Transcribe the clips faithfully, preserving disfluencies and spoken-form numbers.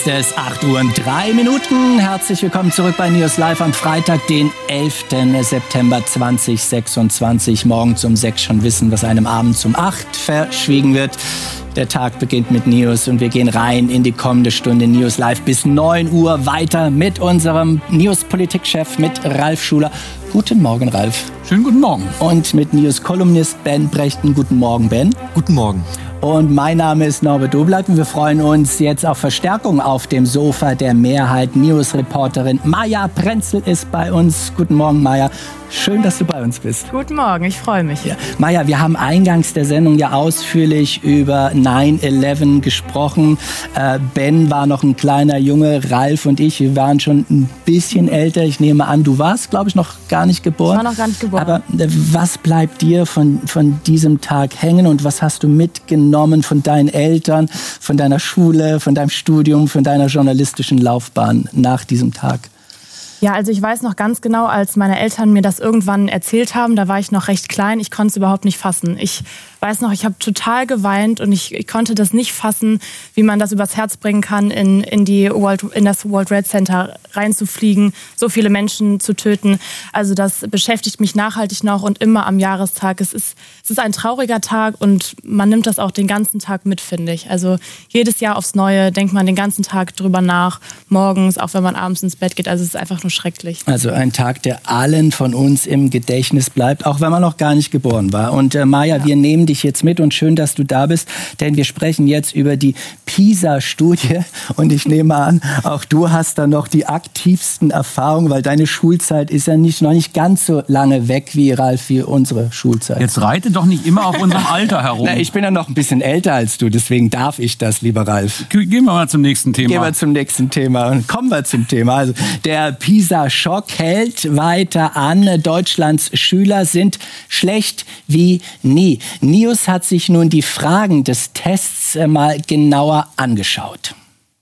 Es ist acht Uhr und drei Minuten. Herzlich willkommen zurück bei News Live am Freitag, den elften September zweitausendsechsundzwanzig. Morgens um sechs schon wissen, was einem abends um acht verschwiegen wird. Der Tag beginnt mit News und wir gehen rein in die kommende Stunde News Live bis neun Uhr weiter mit unserem News-Politikchef, mit Ralf Schuler. Guten Morgen, Ralf. Schönen guten Morgen. Und mit News-Kolumnist Ben Brechten. Guten Morgen, Ben. Guten Morgen. Und mein Name ist Norbert Dobleit und wir freuen uns jetzt auf Verstärkung auf dem Sofa der Mehrheit. News-Reporterin Maja Prenzel ist bei uns. Guten Morgen, Maja. Schön, dass du bei uns bist. Guten Morgen, ich freue mich. Ja. Maja, wir haben eingangs der Sendung ja ausführlich über neun elf gesprochen. Äh, Ben war noch ein kleiner Junge, Ralf und ich, wir waren schon ein bisschen älter. Ich nehme an, du warst, glaube ich, noch gar nicht geboren. Ich war noch gar nicht geboren. Aber äh, was bleibt dir von, von diesem Tag hängen und was hast du mitgenommen von deinen Eltern, von deiner Schule, von deinem Studium, von deiner journalistischen Laufbahn nach diesem Tag? Ja, also ich weiß noch ganz genau, als meine Eltern mir das irgendwann erzählt haben, da war ich noch recht klein, ich konnte es überhaupt nicht fassen. Ich weiß noch, ich habe total geweint und ich, ich konnte das nicht fassen, wie man das übers Herz bringen kann, in, in, die World, in das World Trade Center reinzufliegen, so viele Menschen zu töten. Also das beschäftigt mich nachhaltig noch und immer am Jahrestag. Es ist, es ist ein trauriger Tag und man nimmt das auch den ganzen Tag mit, finde ich. Also jedes Jahr aufs Neue denkt man den ganzen Tag drüber nach, morgens, auch wenn man abends ins Bett geht. Also es ist einfach nur schrecklich. Also ein Tag, der allen von uns im Gedächtnis bleibt, auch wenn man noch gar nicht geboren war. Und äh, Maja, ja. wir nehmen dich jetzt mit und schön, dass du da bist, denn wir sprechen jetzt über die PISA-Studie und ich nehme an, auch du hast da noch die aktivsten Erfahrungen, weil deine Schulzeit ist ja nicht, noch nicht ganz so lange weg wie, Ralf, wie unsere Schulzeit. Jetzt reite doch nicht immer auf unserem Alter herum. Na, ich bin ja noch ein bisschen älter als du, deswegen darf ich das, lieber Ralf. Gehen wir mal zum nächsten Thema. Gehen wir zum nächsten Thema und kommen wir zum Thema. Also der PISA-Schock hält weiter an. Deutschlands Schüler sind schlecht wie nie. News hat sich nun die Fragen des Tests mal genauer angeschaut.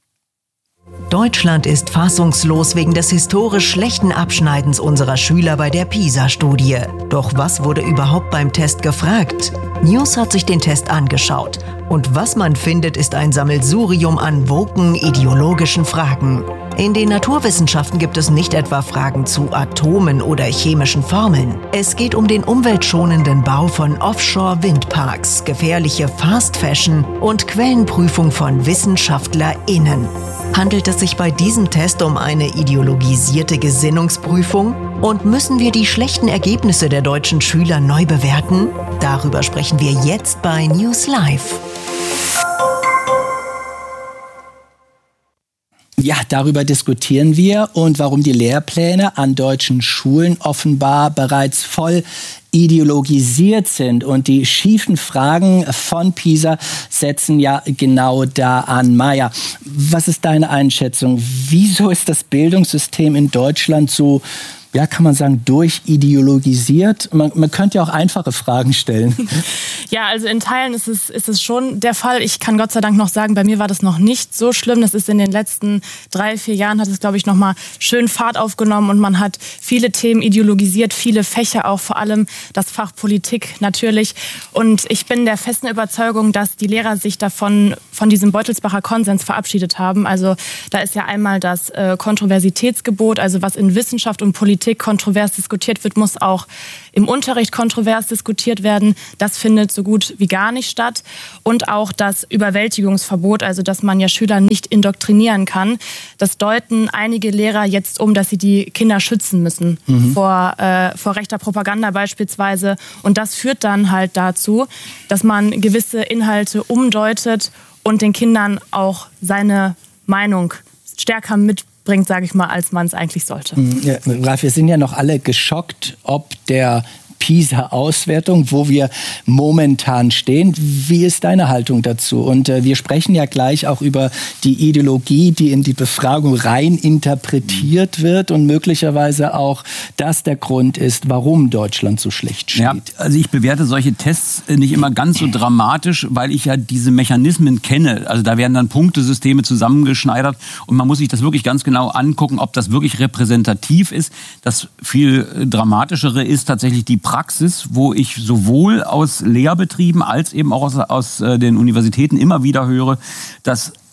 Deutschland ist fassungslos wegen des historisch schlechten Abschneidens unserer Schüler bei der PISA-Studie. Doch was wurde überhaupt beim Test gefragt? News hat sich den Test angeschaut. Und was man findet, ist ein Sammelsurium an woken ideologischen Fragen. In den Naturwissenschaften gibt es nicht etwa Fragen zu Atomen oder chemischen Formeln. Es geht um den umweltschonenden Bau von Offshore-Windparks, gefährliche Fast Fashion und Quellenprüfung von WissenschaftlerInnen. Handelt es sich bei diesem Test um eine ideologisierte Gesinnungsprüfung? Und müssen wir die schlechten Ergebnisse der deutschen Schüler neu bewerten? Darüber sprechen wir jetzt bei News Live. Ja, darüber diskutieren wir und warum die Lehrpläne an deutschen Schulen offenbar bereits voll ideologisiert sind. Und die schiefen Fragen von PISA setzen ja genau da an. Maja, was ist deine Einschätzung? Wieso ist das Bildungssystem in Deutschland so, ja, kann man sagen, durchideologisiert? Man, man könnte ja auch einfache Fragen stellen. Ja, also in Teilen ist es, ist es schon der Fall. Ich kann Gott sei Dank noch sagen, bei mir war das noch nicht so schlimm. Das ist in den letzten drei, vier Jahren hat es, glaube ich, noch mal schön Fahrt aufgenommen und man hat viele Themen ideologisiert, viele Fächer auch, vor allem das Fach Politik natürlich. Und ich bin der festen Überzeugung, dass die Lehrer sich davon, von diesem Beutelsbacher Konsens verabschiedet haben. Also da ist ja einmal das äh, Kontroversitätsgebot, also was in Wissenschaft und Politik kontrovers diskutiert wird, muss auch im Unterricht kontrovers diskutiert werden. Das findet so gut wie gar nicht statt. Und auch das Überwältigungsverbot, also dass man ja Schüler nicht indoktrinieren kann, das deuten einige Lehrer jetzt um, dass sie die Kinder schützen müssen mhm. vor, äh, vor rechter Propaganda beispielsweise. Und das führt dann halt dazu, dass man gewisse Inhalte umdeutet und den Kindern auch seine Meinung stärker mitbringt, bringt, sage ich mal, als man es eigentlich sollte. Ja, Ralf, wir sind ja noch alle geschockt, ob der PISA-Auswertung, wo wir momentan stehen. Wie ist deine Haltung dazu? Und äh, wir sprechen ja gleich auch über die Ideologie, die in die Befragung rein interpretiert wird und möglicherweise auch das der Grund ist, warum Deutschland so schlecht steht. Ja, also ich bewerte solche Tests nicht immer ganz so dramatisch, weil ich ja diese Mechanismen kenne. Also da werden dann Punktesysteme zusammengeschneidert und man muss sich das wirklich ganz genau angucken, ob das wirklich repräsentativ ist. Das viel Dramatischere ist tatsächlich die Praxis, wo ich sowohl aus Lehrbetrieben als eben auch aus, aus äh, den Universitäten immer wieder höre, dass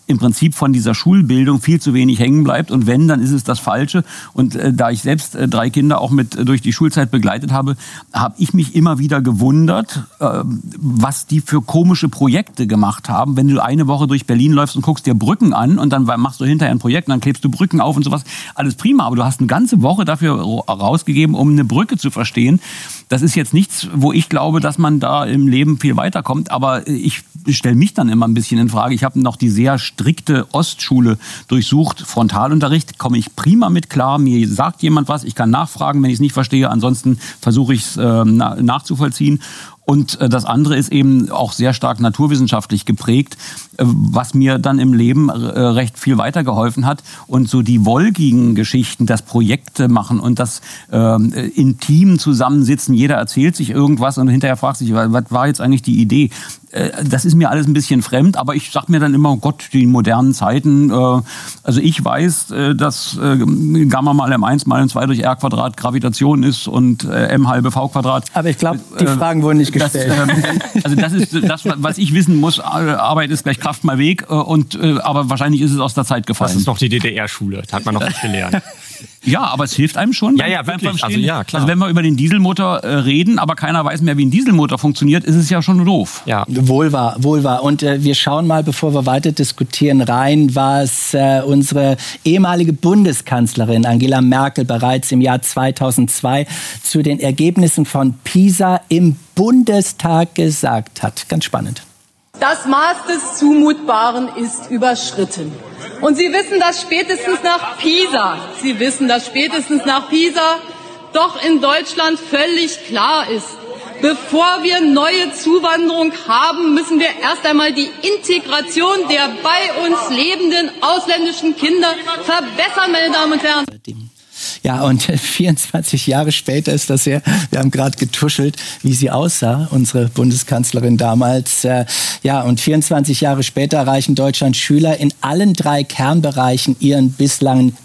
im Prinzip von dieser Schulbildung viel zu wenig hängen bleibt. Und wenn, dann ist es das Falsche. Und äh, da ich selbst äh, drei Kinder auch mit äh, durch die Schulzeit begleitet habe, habe ich mich immer wieder gewundert, äh, was die für komische Projekte gemacht haben. Wenn du eine Woche durch Berlin läufst und guckst dir Brücken an und dann machst du hinterher ein Projekt und dann klebst du Brücken auf und sowas. Alles prima, aber du hast eine ganze Woche dafür rausgegeben, um eine Brücke zu verstehen. Das ist jetzt nichts, wo ich glaube, dass man da im Leben viel weiterkommt. Aber ich stelle mich dann immer ein bisschen in Frage. Ich habe noch die sehr strikte Ostschule durchsucht. Frontalunterricht komme ich prima mit klar. Mir sagt jemand was, ich kann nachfragen, wenn ich es nicht verstehe. Ansonsten versuche ich es äh, nachzuvollziehen. Und das andere ist eben auch sehr stark naturwissenschaftlich geprägt, was mir dann im Leben recht viel weitergeholfen hat. Und so die wolkigen Geschichten, das Projekte machen und das äh, intim zusammensitzen, jeder erzählt sich irgendwas und hinterher fragt sich, was war jetzt eigentlich die Idee? Das ist mir alles ein bisschen fremd, aber ich sag mir dann immer, oh Gott, die modernen Zeiten. Äh, also ich weiß, äh, dass äh, Gamma mal M eins mal M zwei durch R Quadrat Gravitation ist und äh, M halbe V Quadrat. Aber ich glaube, die Fragen wurden nicht gestellt. Das, äh, also das ist das, was ich wissen muss. Arbeit ist gleich Kraft mal Weg. Äh, und, äh, aber wahrscheinlich ist es aus der Zeit gefallen. Das ist noch die D D R-Schule. Da hat man noch nicht gelernt. Ja, aber es hilft einem schon. Ja, ja, wirklich. Also, ja, klar. Also wenn wir über den Dieselmotor äh, reden, aber keiner weiß mehr, wie ein Dieselmotor funktioniert, ist es ja schon doof. Ja. Wohl wahr, wohl wahr. Und äh, wir schauen mal, bevor wir weiter diskutieren, rein, was äh, unsere ehemalige Bundeskanzlerin Angela Merkel bereits im Jahr zweitausendzwei zu den Ergebnissen von PISA im Bundestag gesagt hat. Ganz spannend. Das Maß des Zumutbaren ist überschritten. Und Sie wissen das spätestens nach PISA. Sie wissen das spätestens nach PISA. Doch in Deutschland völlig klar ist, bevor wir neue Zuwanderung haben, müssen wir erst einmal die Integration der bei uns lebenden ausländischen Kinder verbessern, meine Damen und Herren. Ja, und vierundzwanzig Jahre später ist das ja, wir haben gerade getuschelt, wie sie aussah, unsere Bundeskanzlerin damals. Ja, und vierundzwanzig Jahre später erreichen Deutschlands Schüler in allen drei Kernbereichen ihren bislangen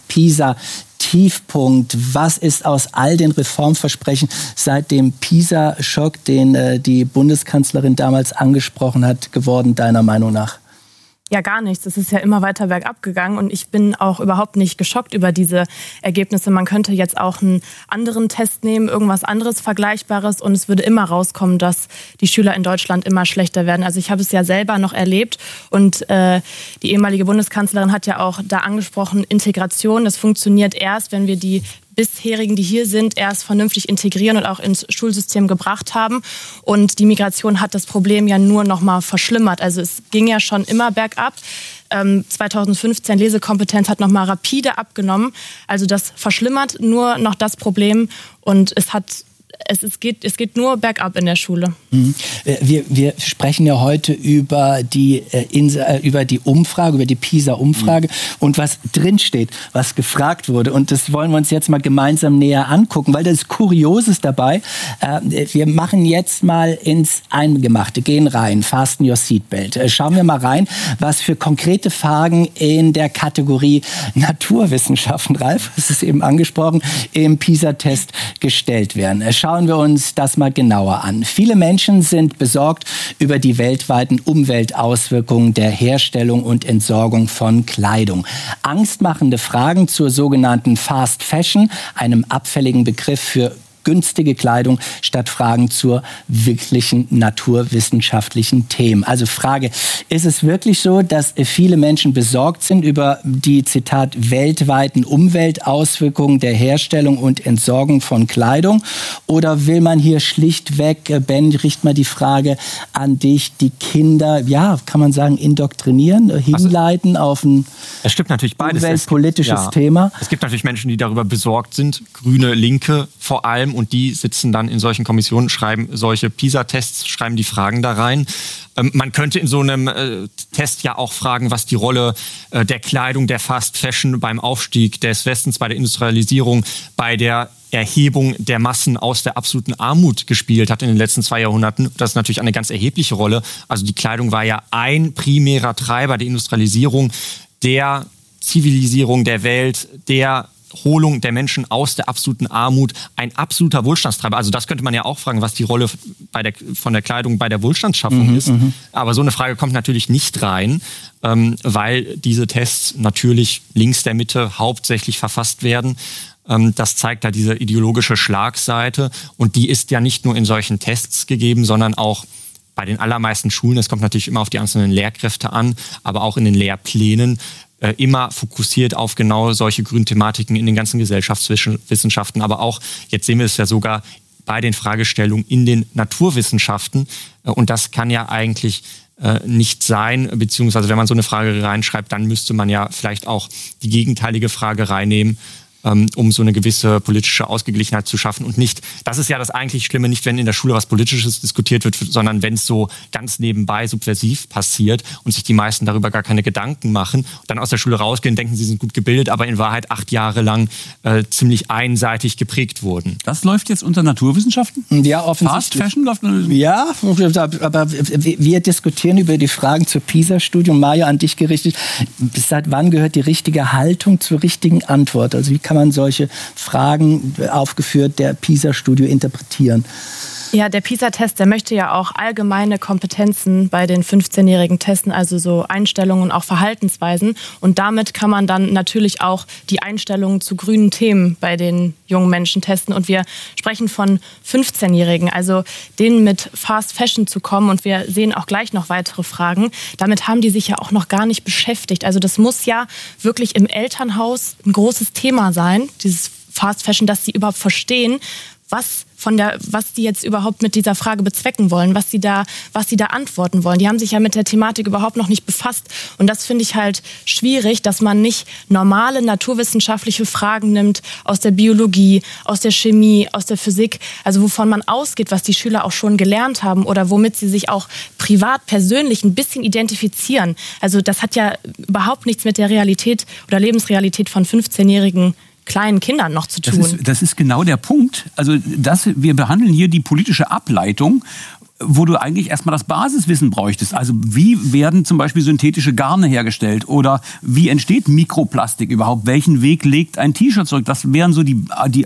PISA-Tiefpunkt. Was ist aus all den Reformversprechen seit dem PISA-Schock, den äh, die Bundeskanzlerin damals angesprochen hat, geworden, deiner Meinung nach? Ja, gar nichts. Es ist ja immer weiter bergab gegangen und ich bin auch überhaupt nicht geschockt über diese Ergebnisse. Man könnte jetzt auch einen anderen Test nehmen, irgendwas anderes Vergleichbares und es würde immer rauskommen, dass die Schüler in Deutschland immer schlechter werden. Also ich habe es ja selber noch erlebt und äh, die ehemalige Bundeskanzlerin hat ja auch da angesprochen, Integration, das funktioniert erst, wenn wir die bisherigen, die hier sind, erst vernünftig integrieren und auch ins Schulsystem gebracht haben. Und die Migration hat das Problem ja nur noch mal verschlimmert. Also es ging ja schon immer bergab. Ähm, zweitausendfünfzehn Lesekompetenz hat noch mal rapide abgenommen. Also das verschlimmert nur noch das Problem und es hat Es, es, geht, es geht nur bergab in der Schule. Mhm. Wir, wir sprechen ja heute über die, äh, über die Umfrage, über die PISA-Umfrage mhm. und was drinsteht, was gefragt wurde. Und das wollen wir uns jetzt mal gemeinsam näher angucken, weil da ist Kurioses dabei. Äh, wir machen jetzt mal ins Eingemachte, gehen rein, fasten your seatbelt. Äh, schauen wir mal rein, was für konkrete Fragen in der Kategorie Naturwissenschaften, Ralf, das ist eben angesprochen, im PISA-Test gestellt werden. Äh, Schauen wir uns das mal genauer an. Viele Menschen sind besorgt über die weltweiten Umweltauswirkungen der Herstellung und Entsorgung von Kleidung. Angstmachende Fragen zur sogenannten Fast Fashion, einem abfälligen Begriff für günstige Kleidung, statt Fragen zur wirklichen naturwissenschaftlichen Themen. Also Frage, ist es wirklich so, dass viele Menschen besorgt sind über die, Zitat, weltweiten Umweltauswirkungen der Herstellung und Entsorgung von Kleidung? Oder will man hier schlichtweg, Ben, richte mal die Frage an dich, die Kinder, ja, kann man sagen, indoktrinieren, hinleiten also, auf ein es stimmt natürlich beides. umweltpolitisches es, ja. Thema? Es gibt natürlich Menschen, die darüber besorgt sind, Grüne, Linke vor allem, und die sitzen dann in solchen Kommissionen, schreiben solche PISA-Tests, schreiben die Fragen da rein. Ähm, man könnte in so einem äh, Test ja auch fragen, was die Rolle äh, der Kleidung, der Fast Fashion beim Aufstieg des Westens, bei der Industrialisierung, bei der Erhebung der Massen aus der absoluten Armut gespielt hat in den letzten zwei Jahrhunderten. Das ist natürlich eine ganz erhebliche Rolle. Also die Kleidung war ja ein primärer Treiber der Industrialisierung, der Zivilisierung der Welt, der Holung der Menschen aus der absoluten Armut ein absoluter Wohlstandstreiber. Also das könnte man ja auch fragen, was die Rolle bei der, von der Kleidung bei der Wohlstandsschaffung mhm, ist. Mhm. Aber so eine Frage kommt natürlich nicht rein, ähm, weil diese Tests natürlich links der Mitte hauptsächlich verfasst werden. Ähm, das zeigt da diese ideologische Schlagseite. Und die ist ja nicht nur in solchen Tests gegeben, sondern auch bei den allermeisten Schulen. Es kommt natürlich immer auf die einzelnen Lehrkräfte an, aber auch in den Lehrplänen. Immer fokussiert auf genau solche grünen Thematiken in den ganzen Gesellschaftswissenschaften, aber auch, jetzt sehen wir es ja sogar bei den Fragestellungen in den Naturwissenschaften. Und das kann ja eigentlich nicht sein, beziehungsweise wenn man so eine Frage reinschreibt, dann müsste man ja vielleicht auch die gegenteilige Frage reinnehmen, um so eine gewisse politische Ausgeglichenheit zu schaffen und nicht, das ist ja das eigentlich Schlimme, nicht wenn in der Schule was Politisches diskutiert wird, sondern wenn es so ganz nebenbei subversiv passiert und sich die meisten darüber gar keine Gedanken machen, dann aus der Schule rausgehen, denken, sie sind gut gebildet, aber in Wahrheit acht Jahre lang äh, ziemlich einseitig geprägt wurden. Das läuft jetzt unter Naturwissenschaften? Ja, offensichtlich. Fast Fashion läuft? Ja, aber wir diskutieren über die Fragen zur PISA-Studie und Mario, an dich gerichtet. Seit wann gehört die richtige Haltung zur richtigen Antwort? Also wie kann man solche Fragen, aufgeführt der PISA-Studie, interpretieren? Ja, der PISA-Test, der möchte ja auch allgemeine Kompetenzen bei den fünfzehnjährigen testen, also so Einstellungen und auch Verhaltensweisen. Und damit kann man dann natürlich auch die Einstellungen zu grünen Themen bei den jungen Menschen testen. Und wir sprechen von fünfzehnjährigen, also denen mit Fast Fashion zu kommen. Und wir sehen auch gleich noch weitere Fragen. Damit haben die sich ja auch noch gar nicht beschäftigt. Also das muss ja wirklich im Elternhaus ein großes Thema sein, dieses Fast Fashion, dass sie überhaupt verstehen, was von der, was die jetzt überhaupt mit dieser Frage bezwecken wollen, was sie da, was sie da antworten wollen. Die haben sich ja mit der Thematik überhaupt noch nicht befasst. Und das finde ich halt schwierig, dass man nicht normale naturwissenschaftliche Fragen nimmt aus der Biologie, aus der Chemie, aus der Physik, also wovon man ausgeht, was die Schüler auch schon gelernt haben oder womit sie sich auch privat, persönlich ein bisschen identifizieren. Also das hat ja überhaupt nichts mit der Realität oder Lebensrealität von fünfzehnjährigen kleinen Kindern noch zu tun. Das ist, das ist genau der Punkt. Also das, wir behandeln hier die politische Ableitung, wo du eigentlich erstmal das Basiswissen bräuchtest. Also wie werden zum Beispiel synthetische Garne hergestellt oder wie entsteht Mikroplastik überhaupt? Welchen Weg legt ein T-Shirt zurück? Das wären so die, die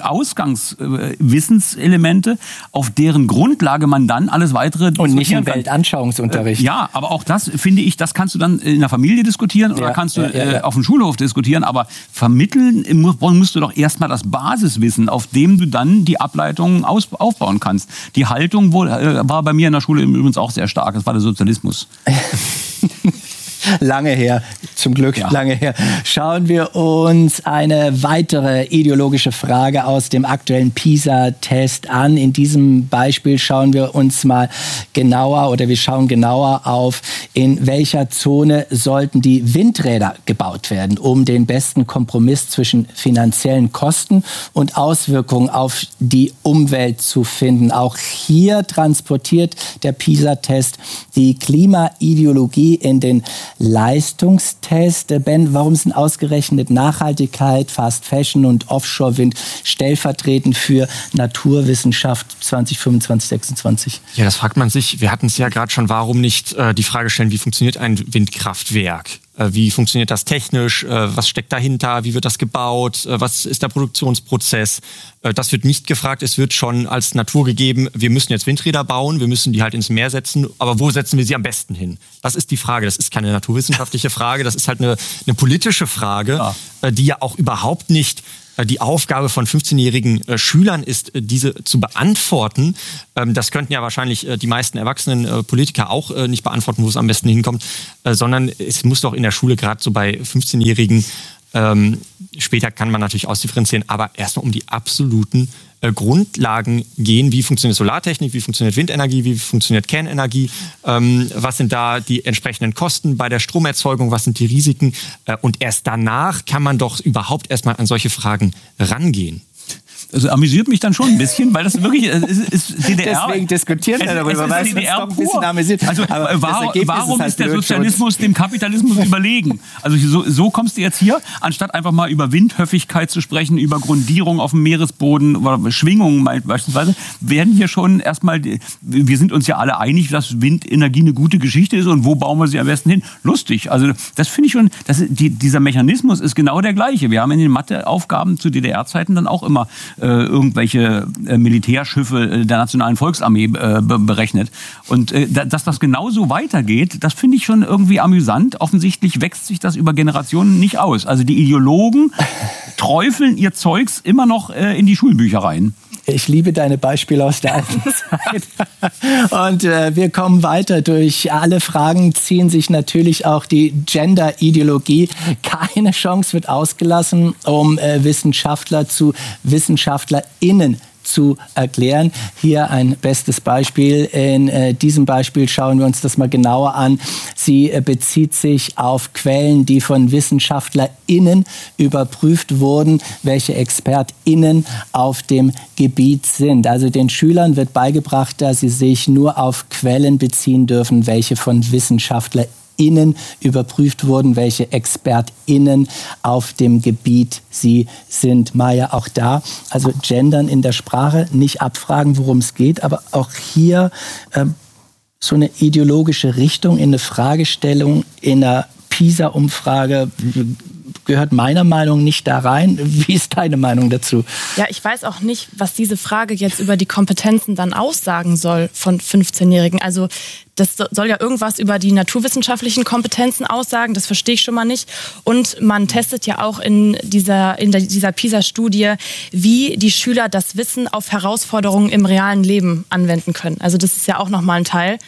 Ausgangswissenselemente, auf deren Grundlage man dann alles weitere und nicht im Weltanschauungsunterricht. Ja, aber auch das finde ich, das kannst du dann in der Familie diskutieren oder ja, kannst du ja, ja, ja. auf dem Schulhof diskutieren, aber vermitteln musst du doch erstmal das Basiswissen, auf dem du dann die Ableitungen aus, aufbauen kannst. Die Haltung wohl, äh, war bei mir in der Schule übrigens auch sehr stark. Das war der Sozialismus. Lange her, zum Glück ja. lange her. Schauen wir uns eine weitere ideologische Frage aus dem aktuellen PISA-Test an. In diesem Beispiel schauen wir uns mal genauer oder wir schauen genauer auf, in welcher Zone sollten die Windräder gebaut werden, um den besten Kompromiss zwischen finanziellen Kosten und Auswirkungen auf die Umwelt zu finden. Auch hier transportiert der PISA-Test die Klimaideologie in den Leistungstest. Ben, warum sind ausgerechnet Nachhaltigkeit, Fast Fashion und Offshore-Wind stellvertretend für Naturwissenschaft zwanzig fünfundzwanzig sechsundzwanzig? Ja, das fragt man sich. Wir hatten es ja gerade schon, warum nicht äh, die Frage stellen, wie funktioniert ein Windkraftwerk? Äh, wie funktioniert das technisch? Äh, was steckt dahinter? Wie wird das gebaut? Äh, was ist der Produktionsprozess? Äh, das wird nicht gefragt. Es wird schon als Natur gegeben, wir müssen jetzt Windräder bauen, wir müssen die halt ins Meer setzen. Aber wo setzen wir sie am besten hin? Das ist die Frage. Das ist keine naturwissenschaftliche Frage. Das ist halt eine, eine politische Frage, ja. äh, die ja auch überhaupt nicht die Aufgabe von fünfzehnjährigen äh, Schülern ist, äh, diese zu beantworten. Ähm, das könnten ja wahrscheinlich äh, die meisten erwachsenen äh, Politiker auch äh, nicht beantworten, wo es am besten hinkommt, äh, sondern es muss doch in der Schule gerade so bei fünfzehnjährigen, ähm, später kann man natürlich ausdifferenzieren, aber erstmal um die absoluten äh, Grundlagen gehen. Wie funktioniert Solartechnik, wie funktioniert Windenergie, wie funktioniert Kernenergie, ähm, was sind da die entsprechenden Kosten bei der Stromerzeugung, was sind die Risiken äh, und erst danach kann man doch überhaupt erstmal an solche Fragen rangehen. Also amüsiert mich dann schon ein bisschen, weil das wirklich es ist, ist D D R. Deswegen diskutieren wir darüber, es, es weil ist D D R uns doch ein bisschen amüsiert. Also aber warum, warum ist, halt ist der Sozialismus dem Kapitalismus überlegen? Also so, so kommst du jetzt hier, anstatt einfach mal über Windhöfigkeit zu sprechen, über Grundierung auf dem Meeresboden oder Schwingungen beispielsweise, werden hier schon erstmal, wir sind uns ja alle einig, dass Windenergie eine gute Geschichte ist und wo bauen wir sie am besten hin? Lustig. Also das finde ich schon, das, die, dieser Mechanismus ist genau der gleiche. Wir haben in den Matheaufgaben zu D D R-Zeiten dann auch immer äh, irgendwelche äh, Militärschiffe der Nationalen Volksarmee äh, be- berechnet. Und äh, dass das genauso weitergeht, das finde ich schon irgendwie amüsant. Offensichtlich wächst sich das über Generationen nicht aus. Also die Ideologen träufeln ihr Zeugs immer noch äh, in die Schulbücher rein. Ich liebe deine Beispiele aus der alten Zeit. Und äh, wir kommen weiter. Durch alle Fragen ziehen sich natürlich auch die Gender-Ideologie. Keine Chance wird ausgelassen, um äh, Wissenschaftler zu WissenschaftlerInnen zu erklären. Hier ein bestes Beispiel. In äh, diesem Beispiel schauen wir uns das mal genauer an. Sie äh, bezieht sich auf Quellen, die von WissenschaftlerInnen überprüft wurden, welche ExpertInnen auf dem Gebiet sind. Also den Schülern wird beigebracht, dass sie sich nur auf Quellen beziehen dürfen, welche von WissenschaftlerInnen Innen überprüft wurden, welche ExpertInnen auf dem Gebiet sie sind. Maja, auch da, also Gendern in der Sprache, nicht abfragen, worum es geht, aber auch hier ähm, so eine ideologische Richtung in eine Fragestellung, in einer PISA-Umfrage gehört meiner Meinung nach nicht da rein. Wie ist deine Meinung dazu? Ja, ich weiß auch nicht, was diese Frage jetzt über die Kompetenzen dann aussagen soll von fünfzehnjährigen. Also das soll ja irgendwas über die naturwissenschaftlichen Kompetenzen aussagen, das verstehe ich schon mal nicht. Und man testet ja auch in dieser, in der, dieser PISA-Studie, wie die Schüler das Wissen auf Herausforderungen im realen Leben anwenden können. Also das ist ja auch nochmal ein Teil.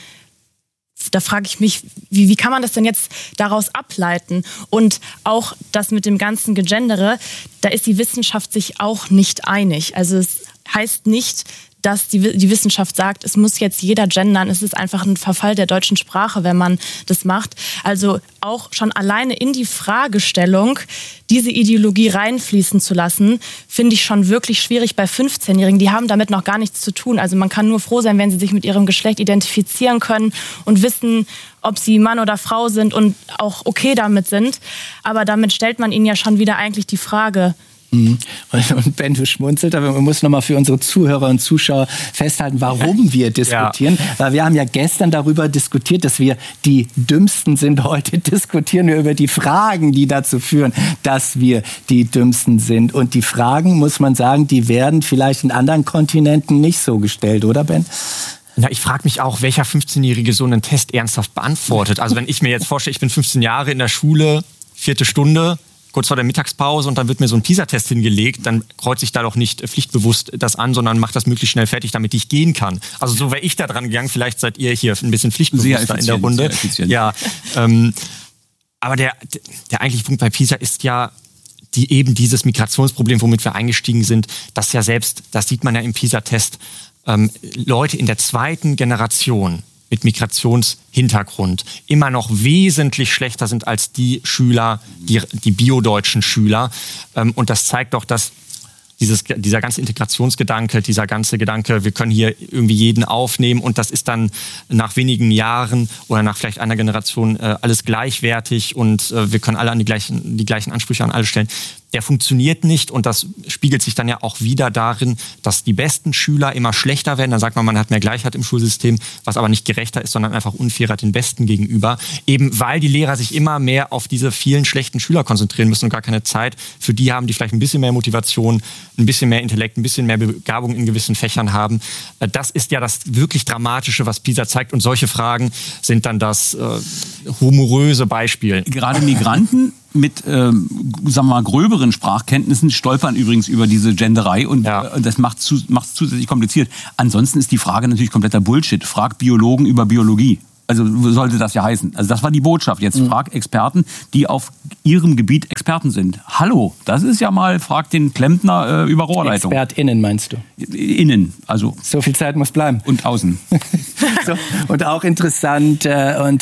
Da frage ich mich, wie, wie kann man das denn jetzt daraus ableiten? Und auch das mit dem ganzen Gegendere, da ist die Wissenschaft sich auch nicht einig. Also es heißt nicht, dass die, die Wissenschaft sagt, es muss jetzt jeder gendern. Es ist einfach ein Verfall der deutschen Sprache, wenn man das macht. Also auch schon alleine in die Fragestellung diese Ideologie reinfließen zu lassen, finde ich schon wirklich schwierig bei fünfzehnjährigen. Die haben damit noch gar nichts zu tun. Also man kann nur froh sein, wenn sie sich mit ihrem Geschlecht identifizieren können und wissen, ob sie Mann oder Frau sind und auch okay damit sind. Aber damit stellt man ihnen ja schon wieder eigentlich die Frage. Mhm. Und Ben, du schmunzelt, aber man muss nochmal für unsere Zuhörer und Zuschauer festhalten, warum wir diskutieren. Ja. Weil wir haben ja gestern darüber diskutiert, dass wir die Dümmsten sind. Heute diskutieren wir über die Fragen, die dazu führen, dass wir die Dümmsten sind. Und die Fragen, muss man sagen, die werden vielleicht in anderen Kontinenten nicht so gestellt, oder Ben? Ja, ich frage mich auch, welcher fünfzehnjährige so einen Test ernsthaft beantwortet. Also wenn ich mir jetzt vorstelle, ich bin fünfzehn Jahre in der Schule, vierte Stunde, kurz vor der Mittagspause und dann wird mir so ein PISA-Test hingelegt, dann kreuze ich da doch nicht pflichtbewusst das an, sondern mache das möglichst schnell fertig, damit ich gehen kann. Also so wäre ich da dran gegangen, vielleicht seid ihr hier ein bisschen pflichtbewusster in der Runde. Ja, ähm, aber der, der eigentliche Punkt bei PISA ist ja die, eben dieses Migrationsproblem, womit wir eingestiegen sind, das ja selbst, das sieht man ja im PISA-Test, ähm, Leute in der zweiten Generation mit Migrationshintergrund immer noch wesentlich schlechter sind als die Schüler, die, die biodeutschen Schüler. Und das zeigt doch, dass dieses, dieser ganze Integrationsgedanke, dieser ganze Gedanke, wir können hier irgendwie jeden aufnehmen und das ist dann nach wenigen Jahren oder nach vielleicht einer Generation äh, alles gleichwertig und äh, wir können alle an die gleichen, die gleichen Ansprüche an alle stellen. Der funktioniert nicht und das spiegelt sich dann ja auch wieder darin, dass die besten Schüler immer schlechter werden. Dann sagt man, man hat mehr Gleichheit im Schulsystem, was aber nicht gerechter ist, sondern einfach unfairer den Besten gegenüber. Eben weil die Lehrer sich immer mehr auf diese vielen schlechten Schüler konzentrieren müssen und gar keine Zeit für die haben, die vielleicht ein bisschen mehr Motivation, ein bisschen mehr Intellekt, ein bisschen mehr Begabung in gewissen Fächern haben. Das ist ja das wirklich Dramatische, was PISA zeigt. Und solche Fragen sind dann das äh, humoröse Beispiel. Gerade Migranten mit, ähm, sagen wir mal, gröberen Sprachkenntnissen stolpern übrigens über diese Genderei und ja. äh, das macht es zu, zusätzlich kompliziert. Ansonsten ist die Frage natürlich kompletter Bullshit. Frag Biologen über Biologie. Also sollte das ja heißen. Also das war die Botschaft. Jetzt mhm. frag Experten, die auf ihrem Gebiet Experten sind. Hallo, das ist ja mal, frag den Klempner äh, über Rohrleitung. ExpertInnen meinst du? Innen, also. So viel Zeit muss bleiben. Und außen. So, und auch interessant äh, und